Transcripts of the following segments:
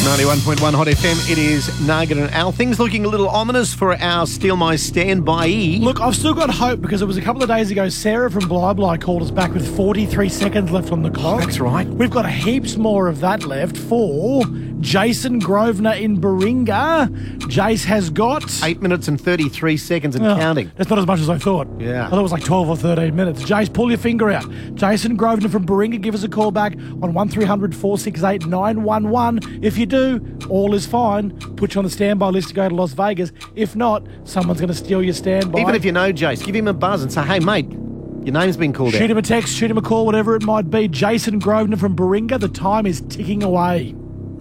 91.1 Hot FM, it is Nugget and Al. Things looking a little ominous for our Steal My Standby. Look, I've still got hope because it was a couple of days ago Sarah from Bly called us back with 43 seconds left on the clock. That's right. We've got heaps more of that left for Jason Grosvenor in Baringa. Jace has got... 8 minutes and 33 seconds and counting. That's not as much as I thought. Yeah. I thought it was like 12 or 13 minutes. Jace, pull your finger out. Jason Grosvenor from Baringa, give us a call back on 1300 468 911. If you do, all is fine. Put you on the standby list to go to Las Vegas. If not, someone's going to steal your standby. Even if you know Jace, give him a buzz and say, hey, mate, your name's been called out. Shoot him a text, shoot him a call, whatever it might be. Jason Grosvenor from Baringa, the time is ticking away.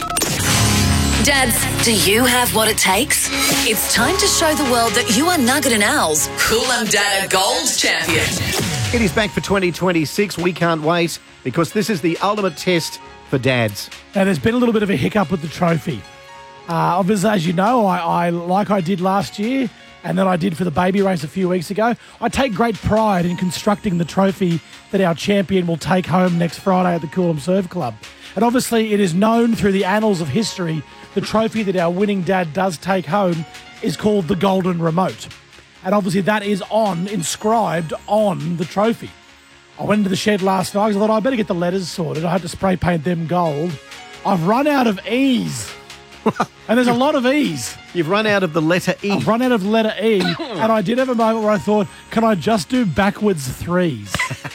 Dads, do you have what it takes? It's time to show the world that you are Nugget and Al's Coolam Data Gold Champion. It is back for 2026. We can't wait because this is the ultimate test for dads. Now, there's been a little bit of a hiccup with the trophy. Obviously, as you know, I like I did last year and then I did for the baby race a few weeks ago, I take great pride in constructing the trophy that our champion will take home next Friday at the Coolam Surf Club. And obviously, it is known through the annals of history, the trophy that our winning dad does take home is called the Golden Remote. And obviously, that is inscribed on the trophy. I went into the shed last night because I thought I better get the letters sorted. I had to spray paint them gold. I've run out of E's. And there's a lot of E's. You've run out of the letter E. I've run out of the letter E. And I did have a moment where I thought, can I just do backwards threes?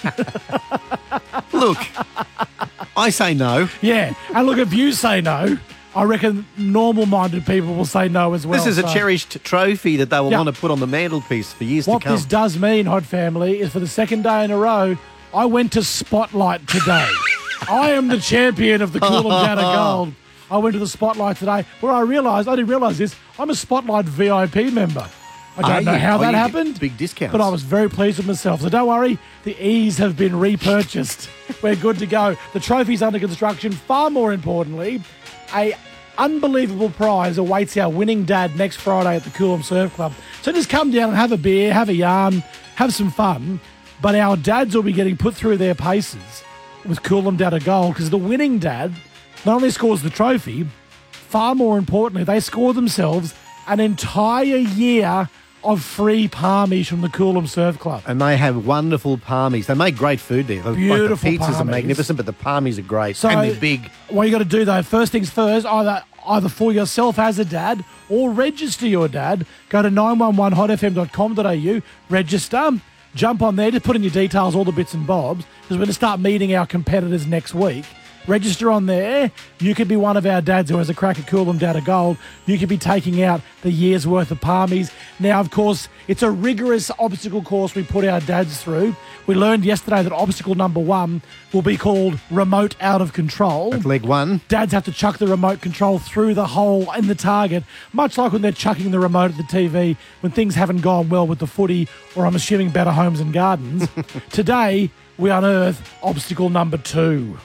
Look, I say no. Yeah. And look, if you say no, I reckon normal-minded people will say no as well. This is a cherished trophy that they will want to put on the mantelpiece for years to come. What this does mean, Hot Family, is for the second day in a row, I went to Spotlight today. I am the champion of the Coolam Data Gold. I went to the Spotlight today where I didn't realise this, I'm a Spotlight VIP member. I don't know how that happened. Big discounts. But I was very pleased with myself. So don't worry, the E's have been repurchased. We're good to go. The trophy's under construction. Far more importantly, a unbelievable prize awaits our winning dad next Friday at the Coolam Surf Club. So just come down and have a beer, have a yarn, have some fun. But our dads will be getting put through their paces with Coolam Data Gold because the winning dad not only scores the trophy, far more importantly, they score themselves an entire year of free palmies from the Coolam Surf Club. And they have wonderful palmies. They make great food there. Beautiful like the pizzas palmies. are magnificent, but the palmies are great. So, and they're big. What you got to do, though, first things first, either for yourself as a dad or register your dad. Go to 911hotfm.com.au, register, jump on there, just put in your details, all the bits and bobs, because we're going to start meeting our competitors next week. Register on there. You could be one of our dads who has a crack at Coolam Data Gold. You could be taking out the year's worth of palmies. Now, of course, it's a rigorous obstacle course we put our dads through. We learned yesterday that obstacle number 1 will be called remote out of control. That's leg 1. Dads have to chuck the remote control through the hole in the target, much like when they're chucking the remote at the TV when things haven't gone well with the footy or, I'm assuming, Better Homes and Gardens. Today, we unearth obstacle number 2.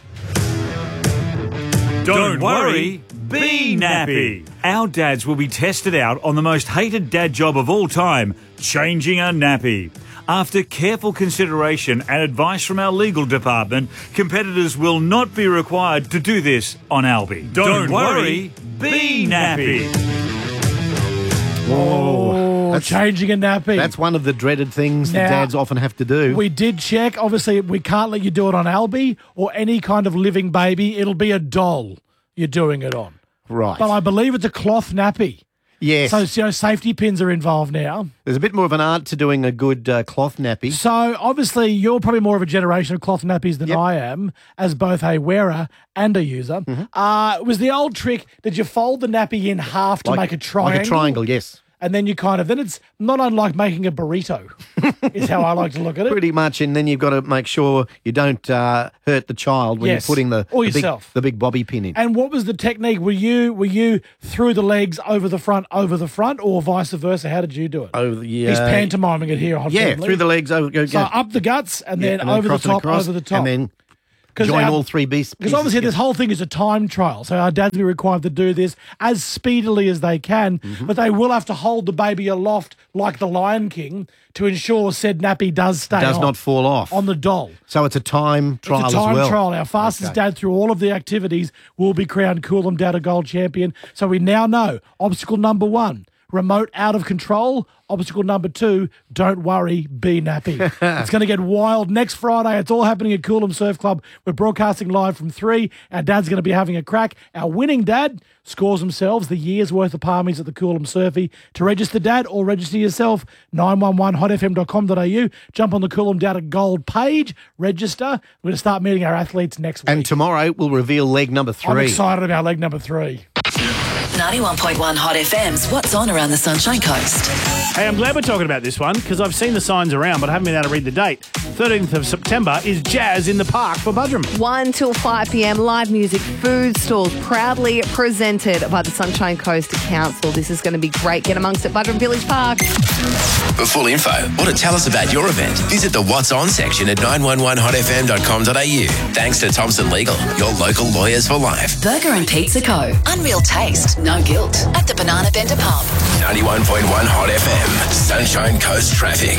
Don't worry, be nappy. Our dads will be tested out on the most hated dad job of all time, changing a nappy. After careful consideration and advice from our legal department, competitors will not be required to do this on Albi. Don't worry, be nappy. Oh, changing a nappy. That's one of the dreaded things that dads often have to do. We did check. Obviously, we can't let you do it on Albi or any kind of living baby. It'll be a doll you're doing it on. Right. But I believe it's a cloth nappy. Yes. So, safety pins are involved now. There's a bit more of an art to doing a good cloth nappy. So, obviously, you're probably more of a generation of cloth nappies than I am, as both a wearer and a user. Was the old trick, did you fold the nappy in half to make a triangle? Like a triangle, yes. And then then it's not unlike making a burrito, is how I like to look at it. Pretty much, and then you've got to make sure you don't hurt the child when you're putting the big bobby pin in. And what was the technique? Were you through the legs over the front, or vice versa? How did you do it? He's pantomiming it here. Through the legs, over, so up the guts, and then over the top, over the top. And then Join all three beasts. Because obviously this whole thing is a time trial, so our dads will be required to do this as speedily as they can, but they will have to hold the baby aloft like the Lion King to ensure said nappy does not fall off on the doll. So it's a time trial as well. It's a time trial. Our fastest dad through all of the activities will be crowned Coolam Dad Gold Champion. So we now know obstacle number 1, remote out of control. Obstacle number 2, don't worry, be nappy. It's going to get wild. Next Friday, it's all happening at Coolam Surf Club. We're broadcasting live from 3. Our dad's going to be having a crack. Our winning dad scores themselves the year's worth of palmies at the Coolam Surfy. To register dad or register yourself, 911hotfm.com.au. Jump on the Coolam Dad Gold page, register. We're going to start meeting our athletes next week. And tomorrow we'll reveal leg number 3. I'm excited about leg number 3. 91.1 Hot FM's What's On Around the Sunshine Coast. Hey, I'm glad we're talking about this one because I've seen the signs around, but I haven't been able to read the date. 13th of September is Jazz in the Park for Buderim. 1 till 5 p.m, live music, food stalls, proudly presented by the Sunshine Coast Council. This is going to be great. Get amongst it, Buderim Village Park. For full info or to tell us about your event, visit the What's On section at 911hotfm.com.au. Thanks to Thompson Legal, your local lawyers for life. Burger and Pizza Co. Unreal taste, no guilt. At the Banana Bender Pub. 91.1 Hot FM. Sunshine Coast traffic.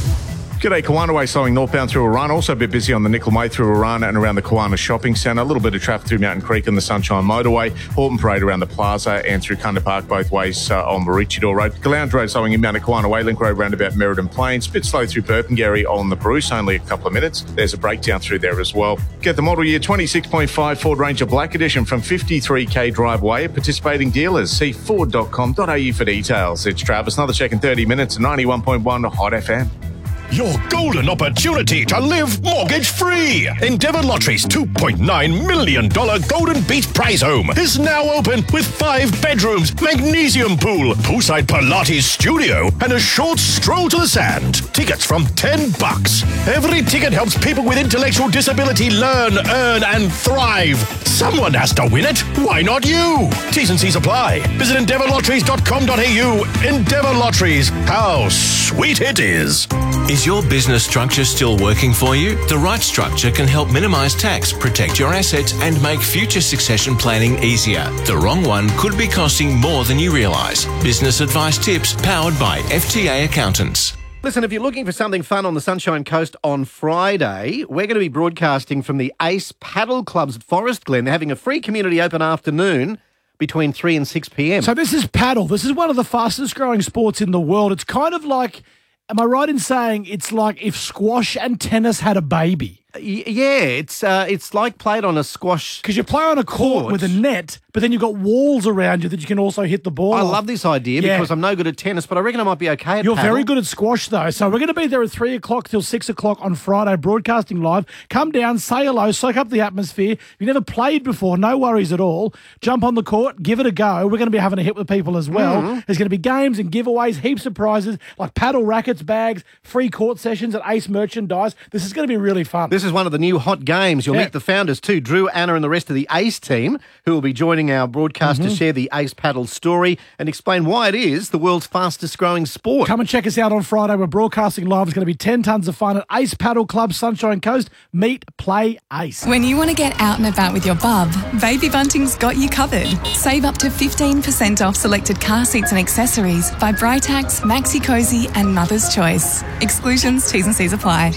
G'day, Kawana Way slowing northbound through Arana. Also a bit busy on the Nickel Way through Arana and around the Kawana Shopping Centre. A little bit of traffic through Mountain Creek and the Sunshine Motorway. Horton Parade around the Plaza and through Kunda Park both ways on Maroochydore Road. Galounge Road slowing inbound to Kawana Way. Link Road roundabout Merredin Plains. Bit slow through Burpengary on the Bruce. Only a couple of minutes. There's a breakdown through there as well. Get the model year 26.5 Ford Ranger Black Edition from 53K Driveway at participating dealers. See Ford.com.au for details. It's Travis. Another check in 30 minutes at 91.1 Hot FM. Your golden opportunity to live mortgage-free. Endeavour Lottery's $2.9 million Golden Beach Prize Home is now open with 5 bedrooms, magnesium pool, poolside Pilates studio, and a short stroll to the sand. Tickets from $10. Every ticket helps people with intellectual disability learn, earn, and thrive. Someone has to win it. Why not you? T's and C's apply. Visit endeavourlotteries.com.au. Endeavour Lotteries. How sweet it is. Is your business structure still working for you? The right structure can help minimise tax, protect your assets and make future succession planning easier. The wrong one could be costing more than you realise. Business advice tips powered by FTA Accountants. Listen, if you're looking for something fun on the Sunshine Coast on Friday, we're going to be broadcasting from the Ace Paddle Clubs at Forest Glen. They're having a free community open afternoon between 3 and 6 p.m. So this is paddle. This is one of the fastest growing sports in the world. It's kind of like, am I right in saying it's like if squash and tennis had a baby? Yeah, it's like played on a squash. Because you play on a court with a net, but then you've got walls around you that you can also hit the ball. I love this idea because I'm no good at tennis, but I reckon I might be okay at You're paddle. very good at squash, though. So we're going to be there at 3 o'clock till 6 o'clock on Friday, broadcasting live. Come down, say hello, soak up the atmosphere. If you've never played before, no worries at all. Jump on the court, give it a go. We're going to be having a hit with people as well. There's going to be games and giveaways, heaps of prizes, like paddle rackets, bags, free court sessions at Ace merchandise. This is going to be really fun. This is one of the new hot games. You'll meet the founders too, Drew, Anna and the rest of the Ace team, who will be joining our broadcast to share the Ace Paddle story and explain why it is the world's fastest growing sport. Come and check us out on Friday. We're broadcasting live. It's going to be 10 tonnes of fun at Ace Paddle Club, Sunshine Coast. Meet, play, Ace. When you want to get out and about with your bub, Baby Bunting's got you covered. Save up to 15% off selected car seats and accessories by Britax, Maxi Cozy and Mother's Choice. Exclusions, T's and C's apply.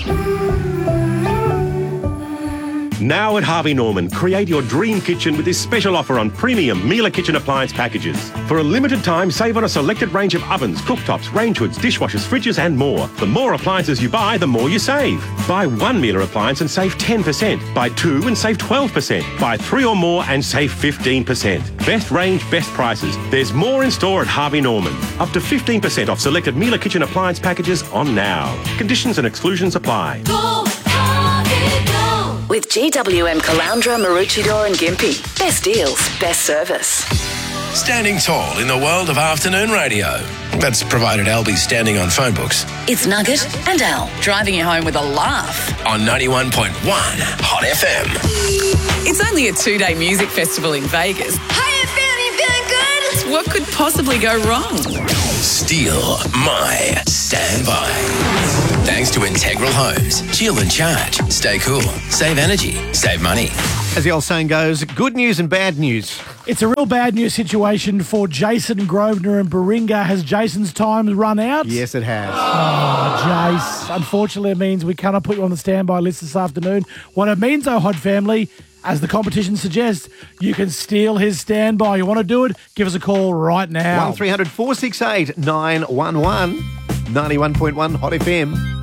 Now at Harvey Norman, create your dream kitchen with this special offer on premium Miele kitchen appliance packages. For a limited time, save on a selected range of ovens, cooktops, range hoods, dishwashers, fridges and more. The more appliances you buy, the more you save. Buy one Miele appliance and save 10%. Buy 2 and save 12%. Buy 3 or more and save 15%. Best range, best prices. There's more in store at Harvey Norman. Up to 15% off selected Miele kitchen appliance packages on now. Conditions and exclusions apply. With GWM Caloundra, Maroochydore and Gympie. Best deals, best service. Standing tall in the world of afternoon radio. That's provided Albie's standing on phone books. It's Nugget and Al, driving you home with a laugh. On 91.1 Hot FM. It's only a 2-day music festival in Vegas. Hey, feeling good? What could possibly go wrong? Steal my standby. Thanks to Integral Homes. Chill and charge. Stay cool. Save energy. Save money. As the old saying goes, good news and bad news. It's a real bad news situation for Jason Grosvenor and Baringa. Has Jason's time run out? Yes, it has. Oh, Jace. Unfortunately, it means we cannot put you on the standby list this afternoon. What it means, though, Hod family, as the competition suggests, you can steal his standby. You want to do it? Give us a call right now. 1300 468 911. 91.1 Hot FM.